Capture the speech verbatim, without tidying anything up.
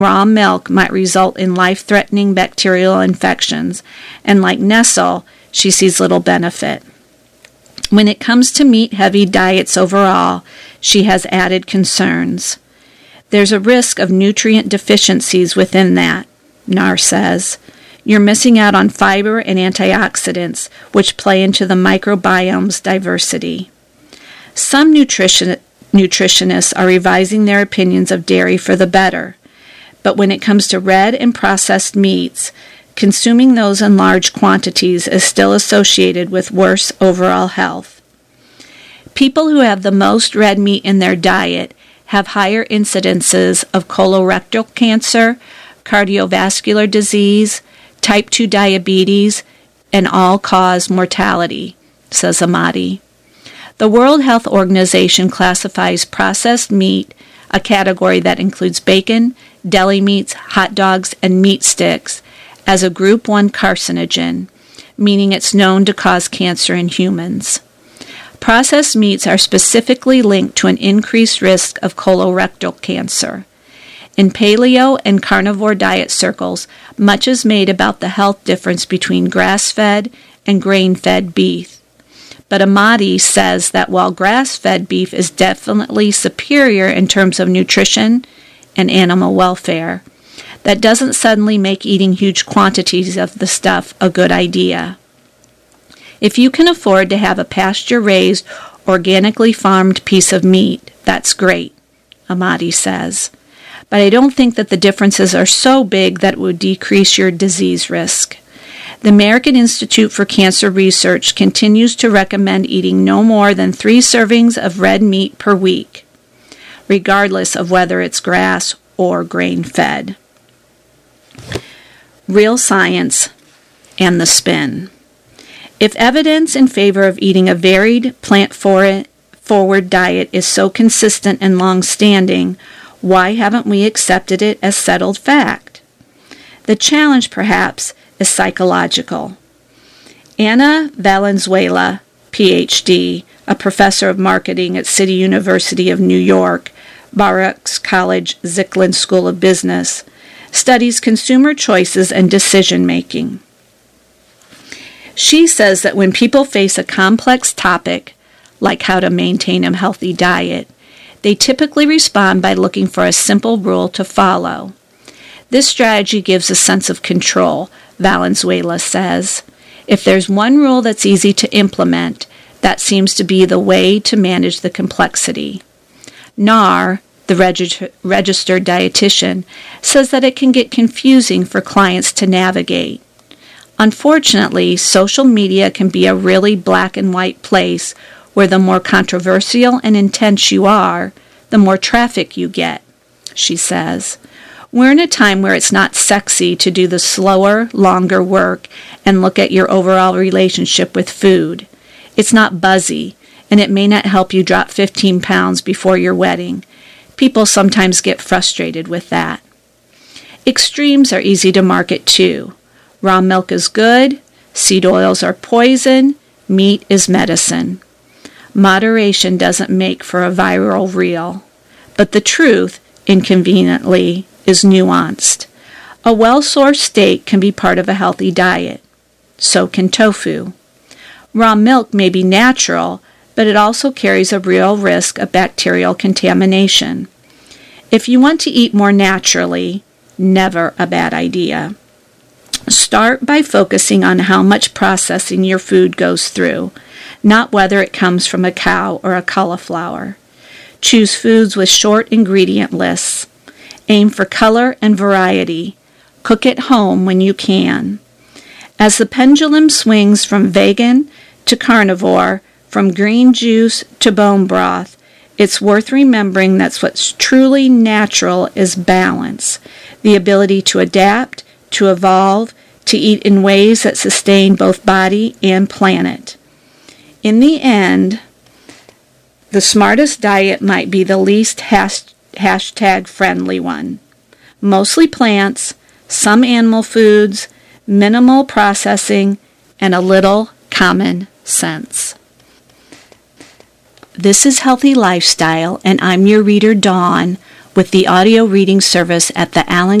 raw milk might result in life-threatening bacterial infections, and like Nestle, she sees little benefit. When it comes to meat-heavy diets overall, she has added concerns. There's a risk of nutrient deficiencies within that, Nahr says. You're missing out on fiber and antioxidants, which play into the microbiome's diversity. Some nutrition, nutritionists are revising their opinions of dairy for the better, but when it comes to red and processed meats, consuming those in large quantities is still associated with worse overall health. People who have the most red meat in their diet have higher incidences of colorectal cancer, cardiovascular disease, type two diabetes, and all-cause mortality, says Ahmadi. The World Health Organization classifies processed meat, a category that includes bacon, deli meats, hot dogs, and meat sticks, as a Group one carcinogen, meaning it's known to cause cancer in humans. Processed meats are specifically linked to an increased risk of colorectal cancer. In paleo and carnivore diet circles, much is made about the health difference between grass-fed and grain-fed beef. But Ahmadi says that while grass-fed beef is definitely superior in terms of nutrition and animal welfare, that doesn't suddenly make eating huge quantities of the stuff a good idea. If you can afford to have a pasture-raised, organically farmed piece of meat, that's great, Ahmadi says. But I don't think that the differences are so big that it would decrease your disease risk. The American Institute for Cancer Research continues to recommend eating no more than three servings of red meat per week, regardless of whether it's grass or grain-fed. Real science and the spin. If evidence in favor of eating a varied, plant-forward diet is so consistent and long-standing, why haven't we accepted it as settled fact? The challenge, perhaps, is psychological. Anna Valenzuela, P H D, a professor of marketing at City University of New York, Baruch College Zicklin School of Business, studies consumer choices and decision-making. She says that when people face a complex topic, like how to maintain a healthy diet, they typically respond by looking for a simple rule to follow. This strategy gives a sense of control, Valenzuela says. If there's one rule that's easy to implement, that seems to be the way to manage the complexity. Nahr, the regi- registered dietitian, says that it can get confusing for clients to navigate. Unfortunately, social media can be a really black and white place where the more controversial and intense you are, the more traffic you get, she says. We're in a time where it's not sexy to do the slower, longer work and look at your overall relationship with food. It's not buzzy, and it may not help you drop fifteen pounds before your wedding. People sometimes get frustrated with that. Extremes are easy to market too. Raw milk is good, seed oils are poison, meat is medicine. Moderation doesn't make for a viral reel, but the truth, inconveniently, is nuanced. A well-sourced steak can be part of a healthy diet. So can tofu. Raw milk may be natural, but it also carries a real risk of bacterial contamination. If you want to eat more naturally, never a bad idea. Start by focusing on how much processing your food goes through, not whether it comes from a cow or a cauliflower. Choose foods with short ingredient lists. Aim for color and variety. Cook at home when you can. As the pendulum swings from vegan to carnivore, from green juice to bone broth, it's worth remembering that what's truly natural is balance, the ability to adapt, to evolve, to eat in ways that sustain both body and planet. In the end, the smartest diet might be the least hash, hashtag friendly one. Mostly plants, some animal foods, minimal processing, and a little common sense. This is Healthy Lifestyle, and I'm your reader, Dawn, with the audio reading service at the Allen